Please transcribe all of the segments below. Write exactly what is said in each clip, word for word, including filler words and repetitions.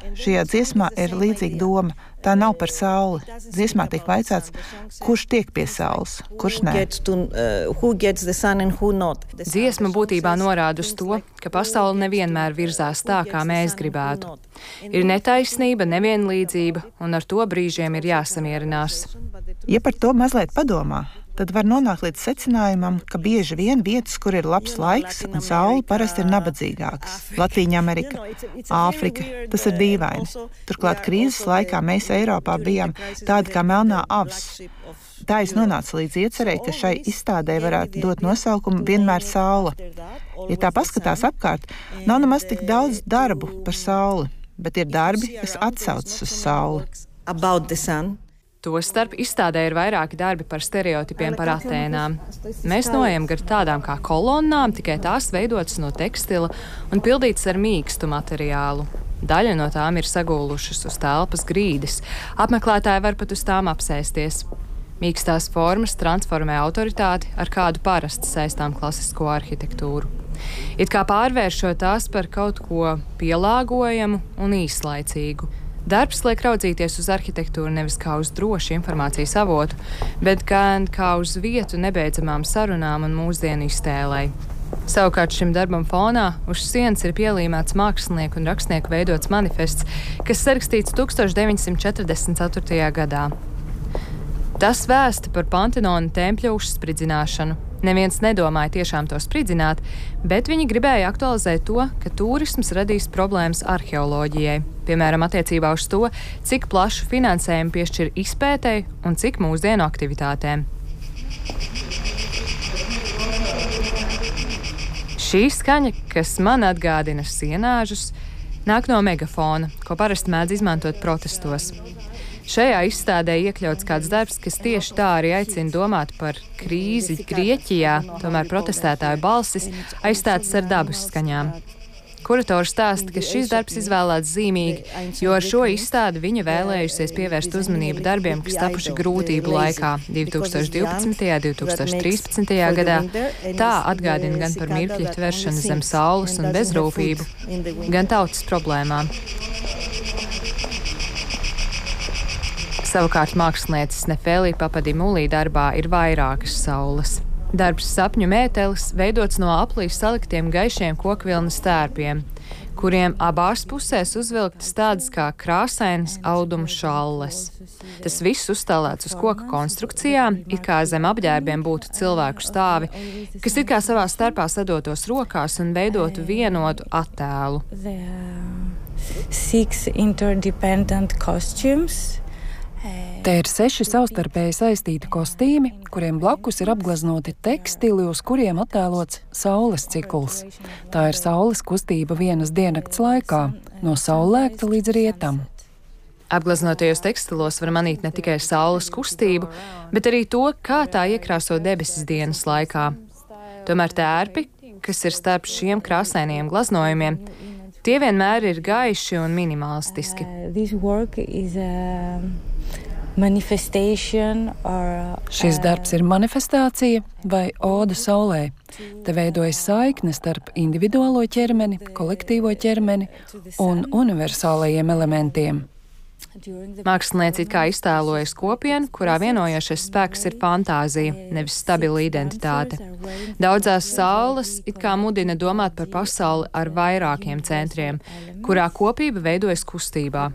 Šajā dziesmā ir līdzīga doma. Tā nav par sauli. Dziesmā tiek vaicāts, kurš tiek pie saules, kurš nē. Dziesma būtībā norāda uz to, ka pasaule nevienmēr virzās tā, kā mēs gribētu. Ir netaisnība, nevienlīdzība, un ar to brīžiem ir jāsamierinās. Ja par to mazliet padomā, tad var nonākt līdz secinājumam, ka bieži vien vietas, kur ir labs laiks un saule, parasti ir nabadzīgākas. Latīņa Amerika, Āfrika, tas ir dīvaini. Turklāt krīzes laikā mēs Eiropā bijām tādi kā melnā avs. Tā es nonācu līdz iecerēji, ka šai izstādē varētu dot nosaukumu vienmēr saule. Ja tā paskatās apkārt, nav nemaz tik daudz darbu par sauli, bet ir darbi, kas atsaucas uz sauli. Tostarp izstādē ir vairāki darbi par stereotipiem par Atēnām. Mēs noejam gar tādām kā kolonnām, tikai tās veidotas no tekstila un pildītas ar mīkstu materiālu. Daļa no tām ir sagūlušas uz telpas grīdas. Apmeklētāji var pat uz tām apsēsties. Mīkstās formas transformē autoritāti, ar kādu parasti saistām klasisko arhitektūru. It kā pārvēršot tās par kaut ko pielāgojamu un īslaicīgu. Darbs liek raudzīties uz arhitektūru nevis kā uz drošu informācijas avotu, bet gan kā uz vietu nebeidzamām sarunām un mūsdienu iztēlei. Savukārt šim darbam fonā uz sienas ir pielīmēts mākslinieku un rakstnieku veidots manifests, kas sarakstīts tūkstoš deviņsimt četrdesmit ceturtajā gadā. Tas vēsta par Pantenona tempļa uzspridzināšanu. Neviens nedomāja tiešām to spridzināt, bet viņi gribēja aktualizēt to, ka turisms radīs problēmas arheoloģijai, piemēram, attiecībā uz to, cik plašu finansējumu piešķir izpētei un cik mūsdienu aktivitātēm. Šī skaņa, kas man atgādina sienāžus, nāk no megafona, ko parasti mēdz izmantot protestos. Šajā izstādē iekļauts kāds darbs, kas tieši tā arī aicina domāt par krīzi Grieķijā, tomēr protestētāju balsis aizstātas ar dabas skaņām. Kurators stāsta, ka šis darbs izvēlēts zīmīgi, jo ar šo izstādi viņa vēlējusies pievērst uzmanību darbiem, kas tapuši grūtību laikā divi tūkstoši divpadsmitajā un divi tūkstoši trīspadsmitajā gadā. Tā atgādina gan par mirkļa tveršanu zem saules un bezrūpību, gan tautas problēmām. Savukārt mākslinieces Nefēlī Papadimulī darbā ir vairākas saules. Darbs sapņu mētelis veidots no aplīs saliktiem gaišiem kokvilnas tērpiem, kuriem abās pusēs uzvilktas tādas kā krāsainas auduma šalles. Tas viss uzstālēts uz koka konstrukcijām, it kā zem apģērbiem būtu cilvēku stāvi, kas it kā savā starpā sadotos rokās un veidotu vienotu attēlu. Te ir seši savstarpēji saistīti kostīmi, kuriem blakus ir apgleznoti tekstili, uz kuriem attēlots saules cikls. Tā ir saules kustība vienas diennakts laikā, no saulēkta līdz rietam. Apgleznotajos tekstilos var manīt ne tikai saules kustību, bet arī to, kā tā iekrāso debesis dienas laikā. Tomēr tērpi, kas ir starp šiem krāsainiem glaznojumiem, tie vienmēr ir gaiši un minimalistiski. Šis darbs ir manifestācija vai oda saulē. Te veidojas saikne starp individuālo ķermeni, kolektīvo ķermeni un universālajiem elementiem. Mākslinieci it kā iztēlojas kopienu, kurā vienojošais spēks ir fantāzija, nevis stabila identitāte. Daudzās saules it kā mudina domāt par pasauli ar vairākiem centriem, kurā kopība veidojas kustībā.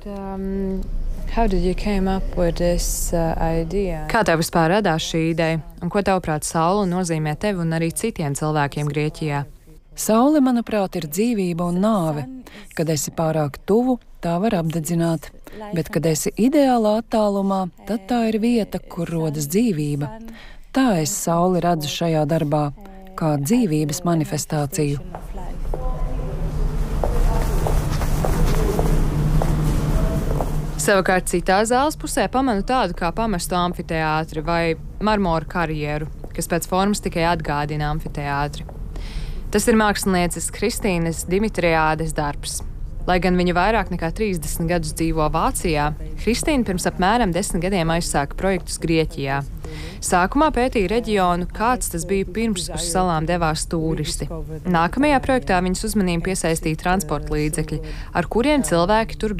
Kā tev vispār radās šī ideja, un ko tavuprāt saule nozīmē tev un arī citiem cilvēkiem Grieķijā? Saule, manuprāt, ir dzīvība un nāve. Kad esi pārāk tuvu, tā var apdedzināt, bet kad esi ideālā attālumā, tad tā ir vieta, kur rodas dzīvība. Tā es sauli redzu šajā darbā, kā dzīvības manifestāciju. Savukārt citā zāles pusē pamanu tādu kā pamestu amfiteātri vai marmora karjeru, kas pēc formas tikai atgādina amfiteātri. Tas ir mākslinieces Kristīnes Dimitriādes darbs. Lai gan viņa vairāk nekā trīsdesmit gadus dzīvo Vācijā, Kristīna pirms apmēram desmit gadiem aizsāka projektus Grieķijā. Sākumā pētīja reģionu, kāds tas bija pirms uz salām devās turisti. Nākamajā projektā viņas uzmanību piesaistīja transporta līdzekļi, ar kuriem cilvēki tur